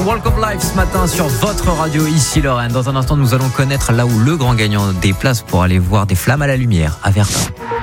Walk of Life ce matin sur votre radio, ici Lorraine. Dans un instant, nous allons connaître là où le grand gagnant des places pour aller voir des flammes à la lumière à Verdun.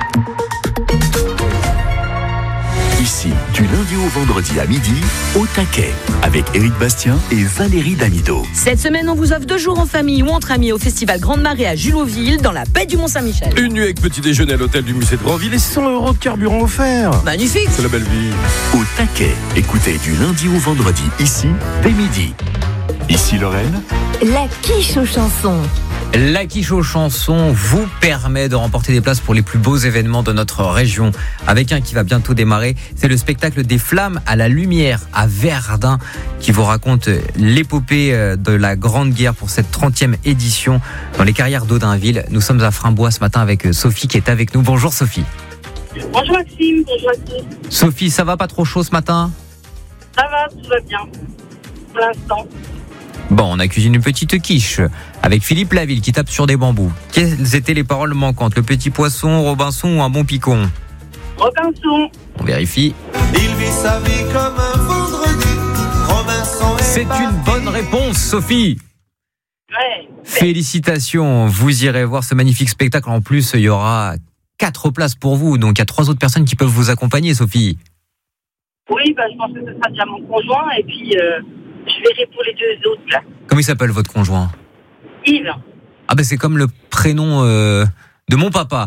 Ici, du lundi au vendredi à midi, au taquet, avec Éric Bastien et Valérie Damido. Cette semaine, on vous offre 2 jours en famille ou entre amis au festival Grande Marée à Julotville, dans la baie du Mont-Saint-Michel. Une nuit avec petit déjeuner à l'hôtel du musée de Grandville et 100 € de carburant offert. Magnifique. C'est la belle vie. Au taquet, écoutez du lundi au vendredi, ici, dès midi. Ici Lorraine. La quiche aux chansons. La quiche aux chansons vous permet de remporter des places pour les plus beaux événements de notre région. Avec un qui va bientôt démarrer, c'est le spectacle des flammes à la lumière à Verdun qui vous raconte l'épopée de la Grande Guerre pour cette 30e édition dans les carrières d'Audinville. Nous sommes à Frimbois ce matin avec Sophie qui est avec nous. Bonjour Sophie. Bonjour Maxime, bonjour à tous. Sophie, ça va pas trop chaud ce matin ? Ça va, tout va bien. Pour l'instant. Bon, on a cuisiné une petite quiche avec Philippe Laville qui tape sur des bambous. Quelles étaient les paroles manquantes ? Le petit poisson, Robinson ou un bon picon ? Robinson. On vérifie. Il vit sa vie comme un vendredi. Robinson est C'est une bonne réponse, Sophie. Ouais. Félicitations, vous irez voir ce magnifique spectacle. En plus, il y aura 4 places pour vous. Donc, il y a 3 autres personnes qui peuvent vous accompagner, Sophie. Oui, je pense que ce sera déjà mon conjoint et puis je verrai pour les 2 autres là. Comment il s'appelle votre conjoint ? Yves. Ah ben c'est comme le prénom de mon papa.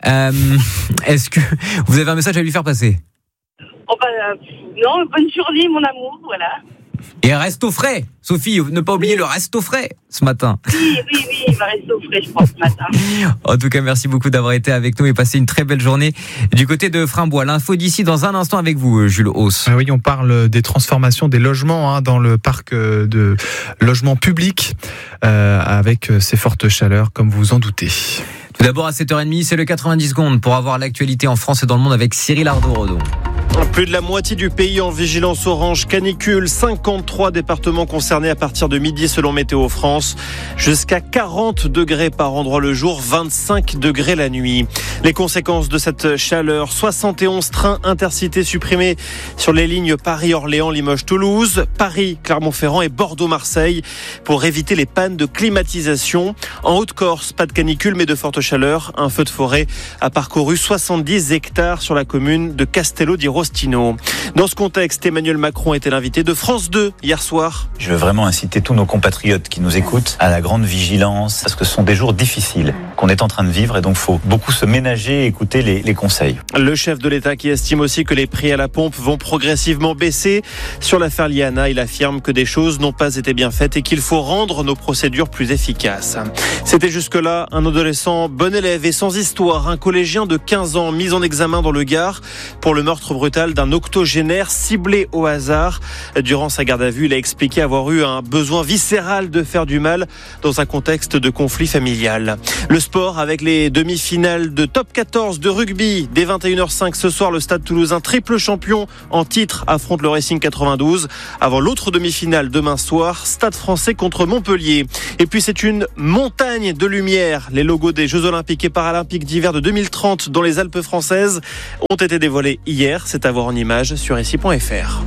Est-ce que vous avez un message à lui faire passer ? Non, bonne journée mon amour, voilà. Et reste au frais, Sophie, ne pas oublier le reste au frais ce matin. Oui, il va rester au frais je pense ce matin. En tout cas, merci beaucoup d'avoir été avec nous et passé une très belle journée du côté de Frimbois. L'info d'ici dans un instant avec vous, Jules Hauss. Oui, on parle des transformations des logements dans le parc de logements publics avec ces fortes chaleurs, comme vous vous en doutez. Tout d'abord à 7h30, c'est le 90 secondes pour avoir l'actualité en France et dans le monde avec Cyril Ardo-Rodon. Plus de la moitié du pays en vigilance orange canicule, 53 départements concernés à partir de midi selon Météo France, jusqu'à 40 degrés par endroit le jour, 25 degrés la nuit. Les conséquences de cette chaleur, 71 trains intercités supprimés sur les lignes Paris-Orléans, Limoges-Toulouse, Paris-Clermont-Ferrand et Bordeaux-Marseille pour éviter les pannes de climatisation. En Haute-Corse, pas de canicule mais de forte chaleur. Un feu de forêt a parcouru 70 hectares sur la commune de Castello di Rostino. Dans ce contexte, Emmanuel Macron était l'invité de France 2 hier soir. Je veux vraiment inciter tous nos compatriotes qui nous écoutent à la grande vigilance parce que ce sont des jours difficiles qu'on est en train de vivre et donc il faut beaucoup se ménager et écouter les conseils. Le chef de l'État qui estime aussi que les prix à la pompe vont progressivement baisser. Sur l'affaire Liana, il affirme que des choses n'ont pas été bien faites et qu'il faut rendre nos procédures plus efficaces. C'était jusque-là un adolescent bon élève et sans histoire, un collégien de 15 ans mis en examen dans le Gard pour le meurtre brutal d'un octogénaire ciblé au hasard. Durant sa garde à vue, il a expliqué avoir eu un besoin viscéral de faire du mal dans un contexte de conflit familial. Le sport avec les demi-finales de top 14 de rugby. Dès 21h05 ce soir, le Stade Toulousain, triple champion en titre, affronte le Racing 92. Avant l'autre demi-finale demain soir, Stade Français contre Montpellier. Et puis c'est une montagne de lumière. Les logos des Jeux Olympiques et Paralympiques d'hiver de 2030 dans les Alpes françaises ont été dévoilés hier. C'est à voir en images sur ici.fr.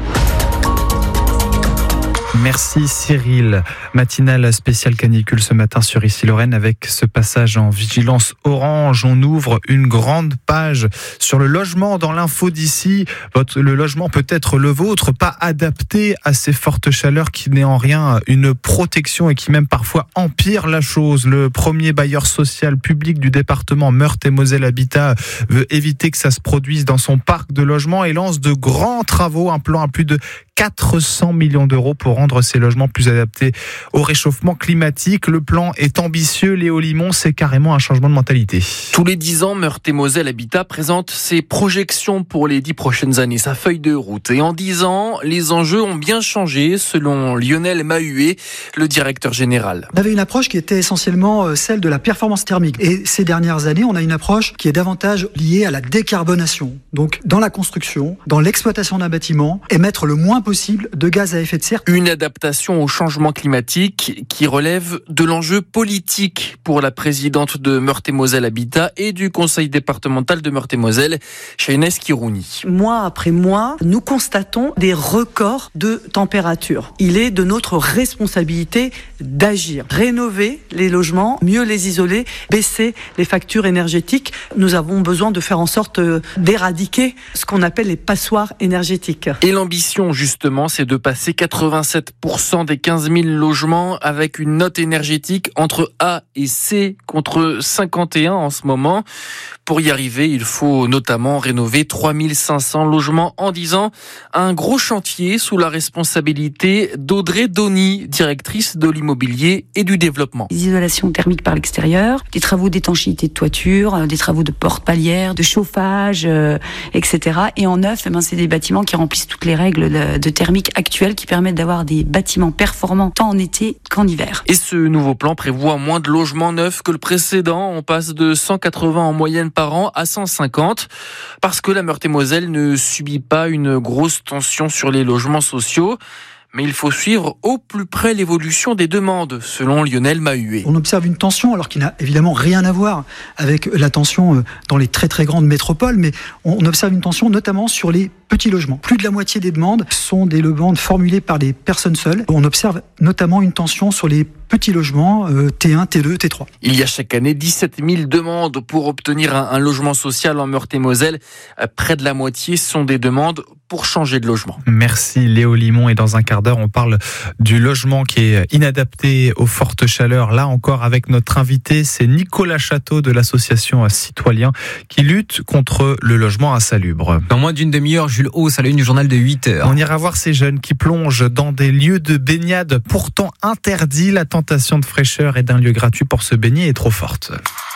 Merci Cyril. Matinale spéciale canicule ce matin sur Ici Lorraine avec ce passage en vigilance orange. On ouvre une grande page sur le logement dans l'info d'ici. Le logement peut être le vôtre, pas adapté à ces fortes chaleurs qui n'est en rien une protection et qui même parfois empire la chose. Le premier bailleur social public du département Meurthe-et-Moselle Habitat veut éviter que ça se produise dans son parc de logements et lance de grands travaux, un plan à plus de 400 millions d'euros pour rendre ces logements plus adaptés au réchauffement climatique. Le plan est ambitieux. Léo Limon, c'est carrément un changement de mentalité. Tous les 10 ans, Meurthe-et-Moselle Habitat présente ses projections pour les 10 prochaines années, sa feuille de route. Et en 10 ans, les enjeux ont bien changé, selon Lionel Mahuet, le directeur général. On avait une approche qui était essentiellement celle de la performance thermique. Et ces dernières années, on a une approche qui est davantage liée à la décarbonation. Donc, dans la construction, dans l'exploitation d'un bâtiment, émettre le moins possible de gaz à effet de serre. Une adaptation au changement climatique qui relève de l'enjeu politique pour la présidente de Meurthe-et-Moselle Habitat et du conseil départemental de Meurthe-et-Moselle, Shahnez Kirouni. Mois après mois, nous constatons des records de température. Il est de notre responsabilité d'agir, rénover les logements, mieux les isoler, baisser les factures énergétiques. Nous avons besoin de faire en sorte d'éradiquer ce qu'on appelle les passoires énergétiques. Et l'ambition, justement, c'est de passer 87% des 15 000 logements avec une note énergétique entre A et C contre 51 en ce moment. Pour y arriver, il faut notamment rénover 3500 logements en 10 ans. Un gros chantier sous la responsabilité d'Audrey Donny, directrice de l'immobilier et du développement. Des isolations thermiques par l'extérieur, des travaux d'étanchéité de toiture, des travaux de porte palières, de chauffage, etc. Et en neuf, c'est des bâtiments qui remplissent toutes les règles de thermique actuelles qui permettent d'avoir des bâtiments performants tant en été qu'en hiver. Et ce nouveau plan prévoit moins de logements neufs que le précédent. On passe de 180 en moyenne par an à 150 parce que la Meurthe-et-Moselle ne subit pas une grosse tension sur les logements sociaux. Mais il faut suivre au plus près l'évolution des demandes, selon Lionel Mahuet. On observe une tension, alors qui n'a évidemment rien à voir avec la tension dans les très très grandes métropoles, mais on observe une tension notamment sur les petits logements. Plus de la moitié des demandes sont des demandes formulées par des personnes seules. On observe notamment une tension sur les petits logements T1, T2, T3. Il y a chaque année 17 000 demandes pour obtenir un logement social en Meurthe-et-Moselle. Près de la moitié sont des demandes pour changer de logement. Merci Léo Limon. Et dans un quart d'heure, on parle du logement qui est inadapté aux fortes chaleurs. Là encore, avec notre invité, c'est Nicolas Château de l'association Citoyen qui lutte contre le logement insalubre. Dans moins d'une demi-heure, Jules Hauss à la une du journal de 8h. On ira voir ces jeunes qui plongent dans des lieux de baignade pourtant interdits. La tentation de fraîcheur et d'un lieu gratuit pour se baigner est trop forte.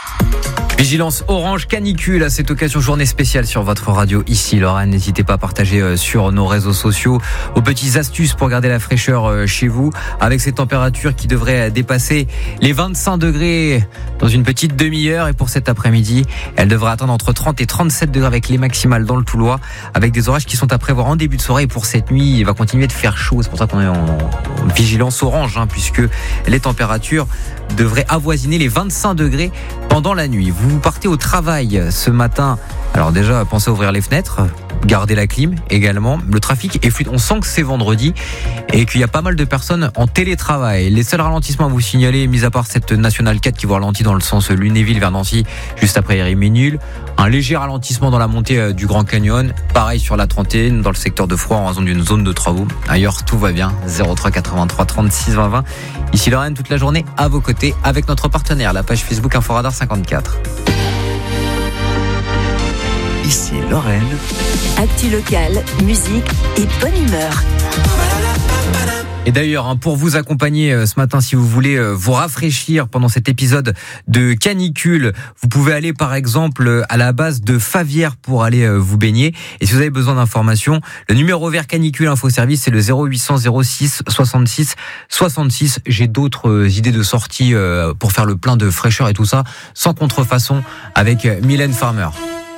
Vigilance orange canicule à cette occasion, journée spéciale sur votre radio ici Lorraine. N'hésitez pas à partager sur nos réseaux sociaux vos petites astuces pour garder la fraîcheur chez vous avec ces températures qui devraient dépasser les 25 degrés dans une petite demi-heure. Et pour cet après-midi, elle devrait atteindre entre 30 et 37 degrés avec les maximales dans le Toulois, avec des orages qui sont à prévoir en début de soirée. Et pour cette nuit, il va continuer de faire chaud. C'est pour ça qu'on est en vigilance orange, puisque les températures devraient avoisiner les 25 degrés pendant la nuit. Vous partez au travail ce matin. Alors déjà, pensez à ouvrir les fenêtres, garder la clim également. Le trafic est fluide. On sent que c'est vendredi et qu'il y a pas mal de personnes en télétravail. Les seuls ralentissements à vous signaler, mis à part cette Nationale 4 qui vous ralentit dans le sens Lunéville vers Nancy, juste après Héry-Ménil. Un léger ralentissement dans la montée du Grand Canyon. Pareil sur la 31 dans le secteur de Froid en raison d'une zone de travaux. Ailleurs, tout va bien. 03 83 36 20 20. Ici Lorraine, toute la journée à vos côtés avec notre partenaire, la page Facebook Inforadar 54. Ici Lorraine. Actu locale, musique et bonne humeur. Et d'ailleurs, pour vous accompagner ce matin, si vous voulez vous rafraîchir pendant cet épisode de canicule, vous pouvez aller par exemple à la base de Favières pour aller vous baigner. Et si vous avez besoin d'informations, le numéro vert canicule info service, c'est le 0800 06 66 66. J'ai d'autres idées de sortie pour faire le plein de fraîcheur et tout ça, sans contrefaçon, avec Mylène Farmer.